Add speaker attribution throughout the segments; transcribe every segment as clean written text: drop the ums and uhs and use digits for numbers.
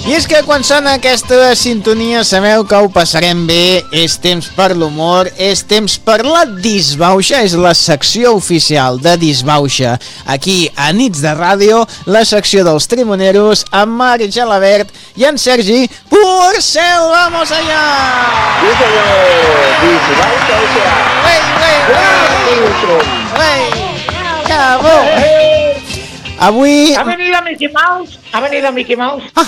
Speaker 1: I és que quan sona aquesta sintonia sabeu que ho passarem bé, és temps per l'humor, és temps per la disbauxa, és la secció oficial de disbauxa aquí a Nits de Ràdio, la secció dels trimoneros amb Marc Gelabert i en Sergi Porcel. ¡Vamos allá!
Speaker 2: Sí, señor. Disbauxa, o sea.
Speaker 1: ¡Cabo! Avui...
Speaker 2: Ha venido Mickey Mouse.
Speaker 1: Ajá.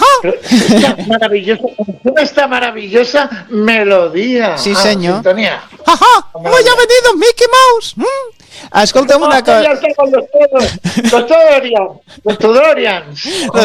Speaker 2: Esta maravillosa melodía.
Speaker 1: Sí, señor.
Speaker 2: Sintonía.
Speaker 1: Ajá. Hoy ha venido Mickey Mouse. Escolta'm una cosa.
Speaker 2: Ya está con los Tudorians.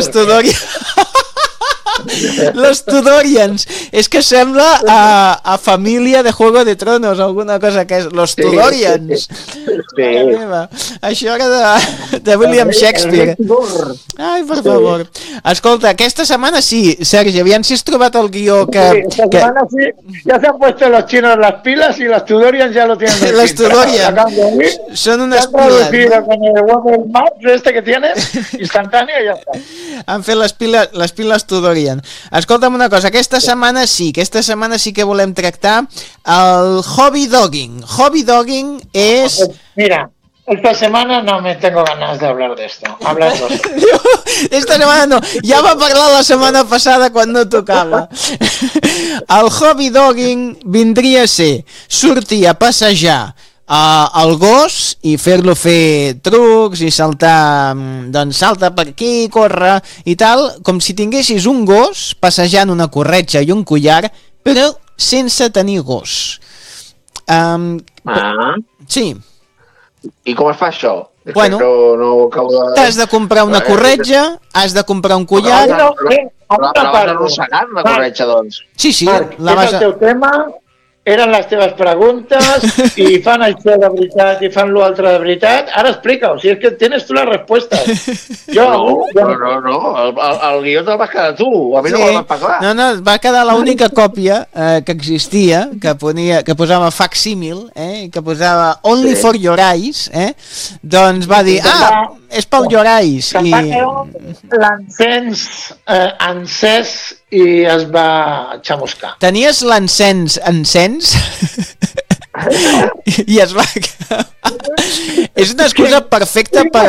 Speaker 1: Los Tudorians. És que sembla a família de Juego de Tronos, alguna cosa que és Los Tudorians.
Speaker 2: Sí.
Speaker 1: Això era de William Shakespeare. Ai, per favor. Escolta, aquesta setmana sí, Sergi, aviam si has trobat el guió que...
Speaker 2: Esta semana sí, ya se han puesto los chinos las pilas y los Tudorians ya lo tienen.
Speaker 1: Los Tudorians són unes piles, no?
Speaker 2: Con el Google Maps este que tienen, instantáneo y ya está.
Speaker 1: Han fet les piles Tudorian. Escolta'm una cosa, aquesta setmana sí que volem tractar el hobby dogging. Hobby dogging és...
Speaker 2: Mira, esta semana no me tengo ganas de hablar de esto. Hablar vosotros.
Speaker 1: Esta setmana no, ja va parlar la setmana passada quan no tocava. El hobby dogging vindria a ser sortir a passejar el gos i fer-lo fer trucs i saltar, doncs salta per aquí, corre i tal, com si tinguessis un gos passejant una corretja i un collar, però sense tenir gos. Sí.
Speaker 2: I com es fa això?
Speaker 1: Bueno, t'has de comprar una corretja, has de comprar un collar...
Speaker 2: La vas arrossegant, la corretja, doncs.
Speaker 1: Sí,
Speaker 2: Marc,
Speaker 1: la vas...
Speaker 2: és el teu tema... Eren les teves preguntes i fan això de veritat i fan l'altre de veritat. Ara explica-ho, si és que tens tu les respostes. No, el guió te'l vas quedar tu, a mi no me'l vas pagar.
Speaker 1: No, va quedar l'única còpia que existia, que posava facsímil, que posava only for your eyes, doncs va dir, és pel your eyes.
Speaker 2: L'encens encès i es va xamuscar.
Speaker 1: Tenies l'encens encens i es va... És una excusa perfecta per...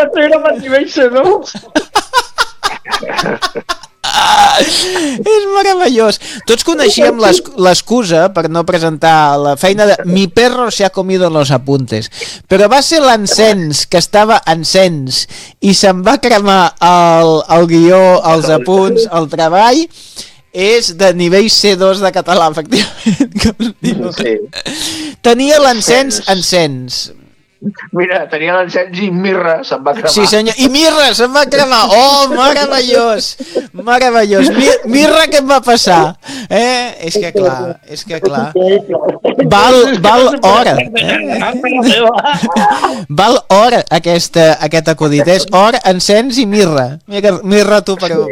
Speaker 1: És meravellós. Tots coneixíem l'excusa per no presentar la feina de mi perro se ha comido los apuntes, però va ser l'encens que estava encens i se'n va cremar el guió, els apunts, el treball. És de nivell C2 de català, efectivament.
Speaker 2: Sí.
Speaker 1: Tenia l'encens encens.
Speaker 2: Mira, tenia l'encens i mirra se'n va cremar.
Speaker 1: Sí, senyor. I mirra se'n va cremar. Oh, meravellós. Meravellós. Mirra, què em va passar? És que clar. Val hora. Val hora aquest acudit. És or, encens i mirra. Mirra tu, però...